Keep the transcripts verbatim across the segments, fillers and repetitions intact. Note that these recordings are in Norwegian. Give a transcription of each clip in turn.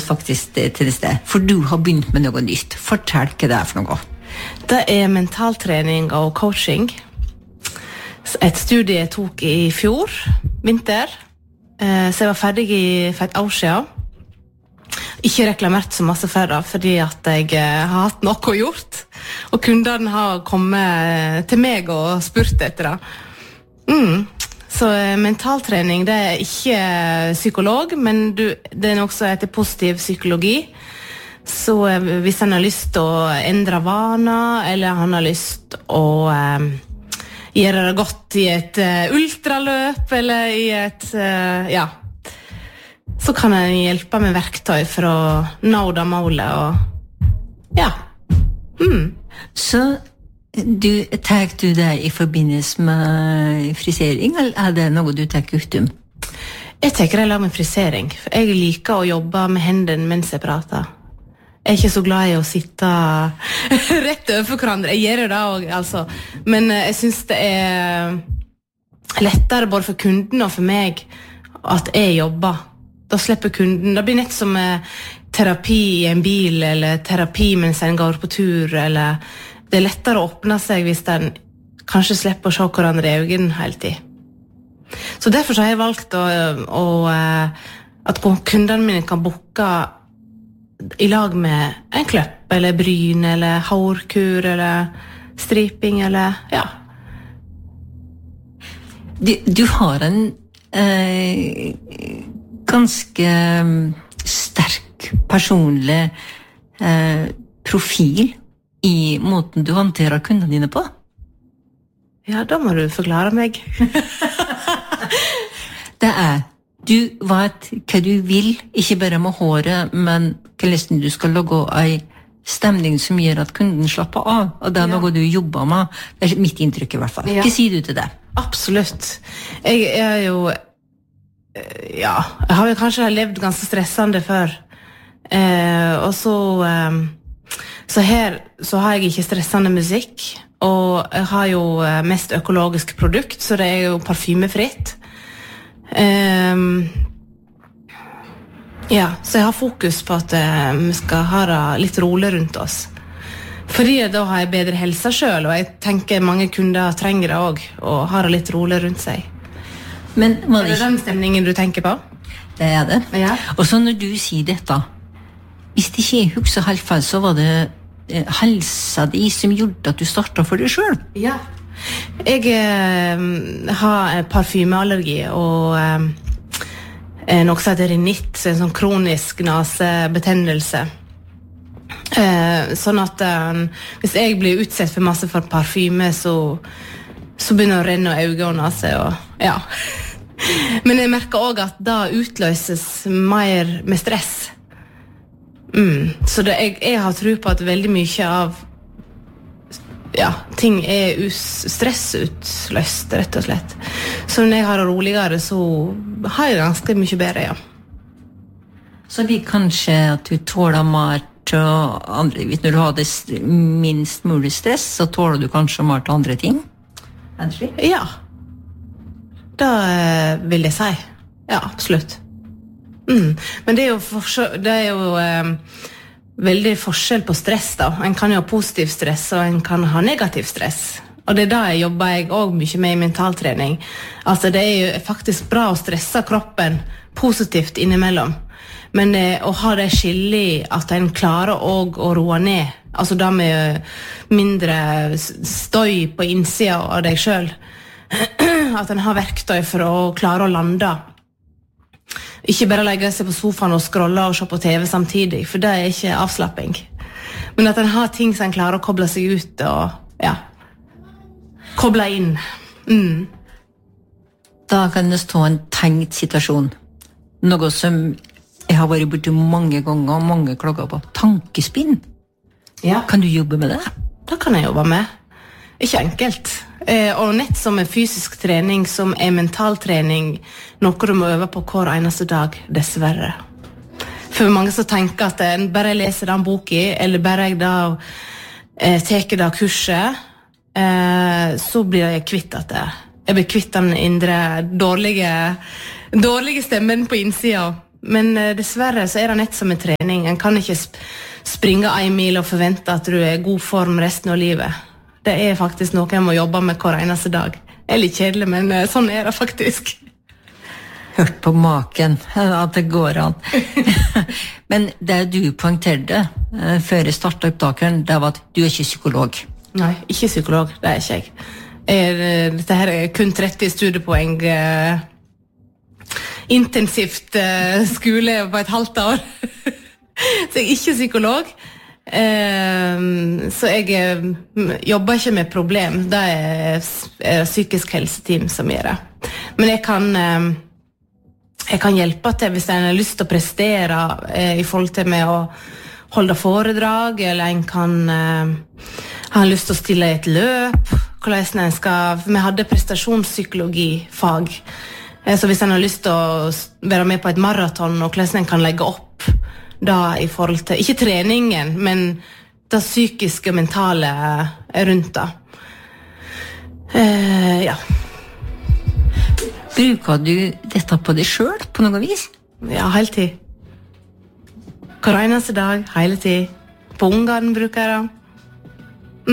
faktisk til det sted, for du har begynt med noe nytt. Fortell hva det er for noe. Det er mentaltrening og coaching. Et studie jeg tok i fjor, vinter, så jeg var ferdig for et år siden. Ikke reklamert så masse for det, fordi at jeg har hatt noe gjort, og kundene har kommet til meg og spurt etter det. Mm. Så mentaltrening, det er ikke psykolog, men du, det er noe som heter positiv psykologi. Så hvis han har lyst til å endre vaner, eller han har lyst til å eh, gjøre det godt i et uh, ultraløp, eller i et, uh, ja, så kan han hjelpe med verktøy for å nå det målet, og ja. Mm. Så du, tar du det i forbindelse med frisering, eller er det noe du tar utom? Jeg tar det lag med frisering, for jeg liker å jobbe med hendene mens jeg prater. Jeg er ikke så glad i å sitte rett overfor hverandre. Jeg gjør det også, altså. Men jeg synes det er lettere både for kunden og for meg at jeg jobber. Da slipper kunden. Det blir nett som terapi i en bil, eller terapi mens en går på tur, eller det er lettere å åpne seg hvis en kanskje slipper å se hverandre i øynene hele tiden. Så derfor har jeg valgt å, å, at kundene mine kan boke i lag med en kløpp, eller bryn, eller hårkur, eller striping, eller ja. Du, du har en eh, ganske sterk personlig eh, profil i måten du håndterer kundene dine på. Ja, da må du forklare meg. Det er du vet hva du vil, ikke bare med håret, men hvordan du skal lage en stemning som gjør at kunden slapper av, og det er noe ja. Du jobber med. Det er mitt inntrykk i hvert fall. Ja. Hva sier du til det? Absolutt. Jeg er jo, ja, jeg har jo kanskje levd ganske stressende før, eh, og så, eh, så her så har jeg ikke stressende musikk, og jeg har jo mest økologisk produkt, så det er jo parfymefritt. Um, ja, så jeg har fokus på at uh, vi skal ha det litt rolig rundt oss, fordi da har jeg bedre helse selv, og jeg tenker mange kunder trenger det også, og har det litt rolig rundt seg. Men er det den stemningen du tenker på? Det er det. Ja. Og så når du sier dette, hvis det ikke er husk og halvfall, så var det eh, helsa di som gjorde at du startet for deg selv. Ja. Jeg eh, har parfymeallergi og eh, noe som heter rinitt, en sånn kronisk nasebetennelse. Eh, sånn at eh, hvis jeg blir utsatt for masse for parfyme, så, så begynner det å renne øyne og nase. Og, ja. Men jeg merker også at da utløses mer med stress. Mm. Så det, jeg, jeg har tro på at veldig mye av ja, ting er stressutløst, rett og slett. Så når jeg har det roligere, så har jeg ganske mye bedre, ja. Så det kanskje at du tåler mer til andre, når du har det minst mulig stress, så tåler du kanskje mer til andre ting? Ja. Da vil jeg si. Ja, absolutt. Mm. Men det er jo, forskjell, det er jo eh, veldig forskjell på stress da. En kan jo ha positiv stress, og en kan ha negativ stress. Og det er da jeg jobber jeg også mye med i mentaltrening. Altså det er jo faktisk bra å stresse kroppen positivt innimellom. Men eh, å ha det skillig at en klarer også å roe ned. Altså da med mindre støy på innsida av deg selv. At en har verktøy for å klare å lande. Ikke bare legge seg på sofaen og scrolle og se på T V samtidig, for det er ikke avslapping. Men at en har ting som en klarer å koble seg ut og, ja, koble inn. Mm. Da kan det stå en tenkt situasjon. Noe som jeg har vært borti mange ganger, og mange klager på. Tankespinn. Ja. Kan du jobbe med det? Det kan jeg jobbe med. Ikke enkelt. Eh, og nett som er fysisk trening, som er mentaltrening, noe du må øve på hver eneste dag, dessverre. For mange som tenker at en bare leser den boken, eller bare jeg da eh, teker det kurset, eh, så blir jeg kvitt at det. Jeg blir kvitt den indre dårlige, dårlige stemmen på innsida. men dessverre så er det nett som med trening. En kan ikke sp- springe en mil og forvente at du er i god form resten av livet. Det er faktisk noe jeg må jobbe med hver eneste dag. Det er litt kjedelig, men sånn er det faktisk. Hørt på maken at det går an. Men det du poengterte uh, før jeg startet opptakeren, det var at du er ikke psykolog. Nei, ikke psykolog, det er ikke jeg. Er, dette her er kun tretti studiepoeng uh, intensivt uh, skole på et halvt år. Så jeg er ikke psykolog. Uh, så jeg uh, jobber ikke med problem. Det er, er psykisk helseteam som gjør det. Men jeg kan, uh, jeg kan hjelpe til hvis en har lyst til å prestere uh, i forhold til med å holde foredrag, eller en kan uh, ha lyst til å stille i et løp. Hvordan en skal, vi hadde prestasjonspsykologifag. Uh, så hvis en har lyst til å være med på et maraton, og hvordan en kan legge opp da i forhold til, ikke treningen, men det psykiske og mentale rundt det. Uh, ja. Bruker du dette på deg selv på noe vis? Ja, hele tid. Hver eneste dag, hele tid. På ungene bruker jeg det.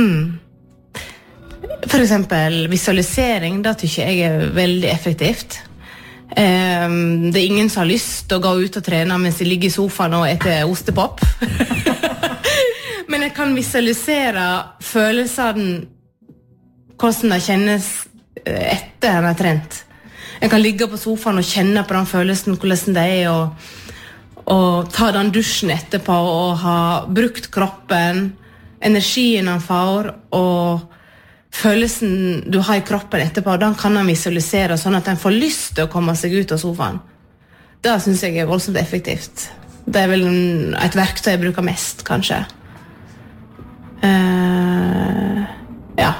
Mm. For eksempel visualisering, det tykker jeg er veldig effektivt. Um, det er ingen som har lyst til å gå ut og trene mens de ligger i sofaen og etter ostepop. Men jeg kan visualisere følelsene, hvordan det kjennes etter en har trent. Jeg kan ligge på sofaen og kjenne på den følelsen, hvordan det er, og, og ta den dusjen etterpå, og ha brukt kroppen, energien han får, og følelsen du har i kroppen etterpå, den kan han visualisere sånn at han får lyst til å komme seg ut av sofaen. Det synes jeg er voldsomt effektivt. Det er vel et verktøy jeg bruker mest, kanskje. Uh, ja.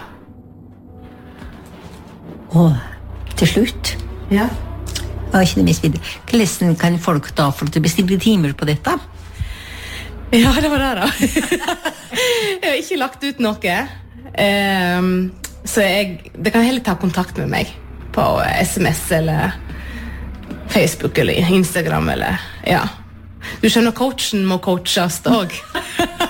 Og til slutt, Ja. og ikke det mest videre, hvordan kan folk da få til å bestille timer på dette? Ja, det var det da. Jeg har ikke lagt ut noe. Um, så jeg, det kan heller ta kontakt med meg på S M S eller Facebook eller Instagram eller, ja. Du skjønner, coachen må coaches også.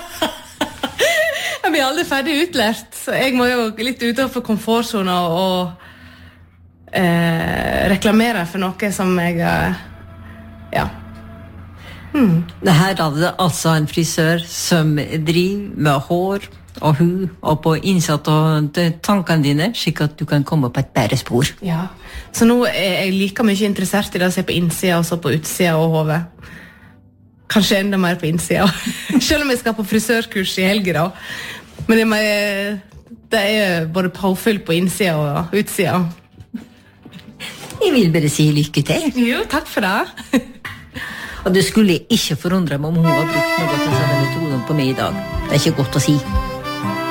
Jeg blir aldri ferdig utlært, så jeg må jo litt utenfor komfortzona og eh, reklamere for noe som jeg, ja. Hmm. Det her er det altså en frisør som driver med hår og hud og på innsatt og tankene dine, slik at du kan komme på et bedre spor. Ja, så nå er jeg like mye interessert i det å se på innsida og så på utsida og hodet. Kanskje enda mer på innsida. Selv om jeg skal på frisørkurs i helger da. Men det, må, det er både påfyll på innsida og utsida. Jeg vil bare si lykke til. Jo, takk for det. Og det skulle ikke forundre meg om hun har brukt noe av denne metoden på meg i dag. Det er ikke godt å si.